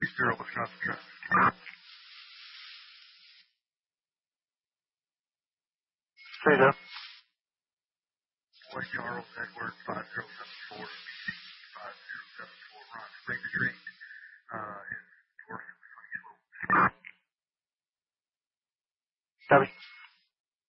0, Wisconsin traffic. Straight up. White Charles, Edward 5074, BC 5074, Ron, break the tree.